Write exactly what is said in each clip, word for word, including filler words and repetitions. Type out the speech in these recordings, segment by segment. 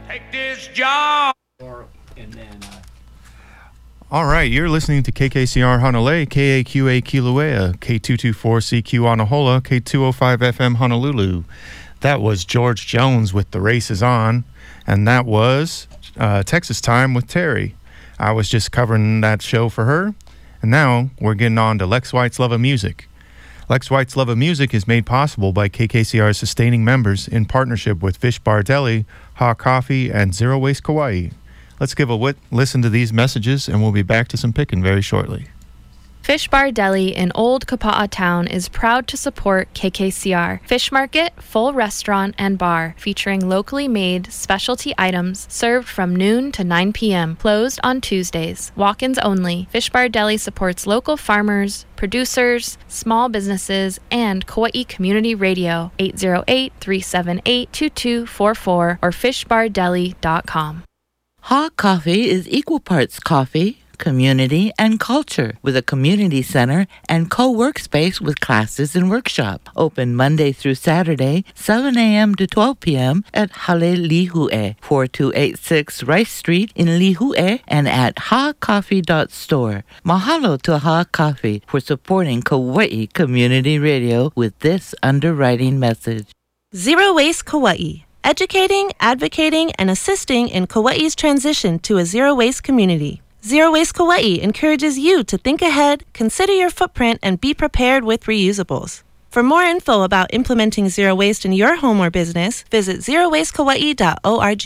Take this job. And then, uh, All right, you're listening to K K C R Hanalei, K A Q A Kilauea, K two twenty-four C Q Anahola, K two oh five F M Honolulu. That was George Jones with The Race Is On, and that was uh, Texas Time with Terry. I was just covering that show for her, and now we're getting on to Lex White's Love of Music. Lex White's Love of Music is made possible by K K C R's sustaining members in partnership with Fish Bar Deli, Ha Coffee, and Zero Waste Kauai. Let's give a wit- listen to these messages, and we'll be back to some picking very shortly. Fish Bar Deli in Old Kapa'a Town is proud to support K K C R. Fish Market, full restaurant and bar featuring locally made specialty items served from noon to nine p.m. Closed on Tuesdays. Walk-ins only. Fish Bar Deli supports local farmers, producers, small businesses, and Kauai Community Radio. eight oh eight, three seven eight, two two four four or fish bar deli dot com. Ha Coffee is equal parts coffee, community, and culture with a community center and co-workspace with classes and workshop. Open Monday through Saturday, seven a.m. to twelve p.m. at Hale Lihue, forty-two eighty-six Rice Street in Lihue, and at ha coffee dot store. Mahalo to Ha Coffee for supporting Kauai Community Radio with this underwriting message. Zero Waste Kauai. Educating, advocating, and assisting in Kauai's transition to a zero-waste community. Zero Waste Kauai encourages you to think ahead, consider your footprint, and be prepared with reusables. For more info about implementing zero waste in your home or business, visit zero waste kauai dot org.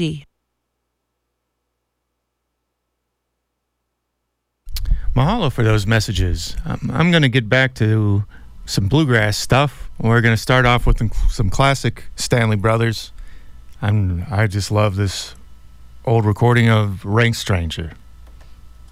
Mahalo for those messages. Um, I'm going to get back to some bluegrass stuff. We're going to start off with some classic Stanley Brothers. I'm, I just love this old recording of Rank Stranger.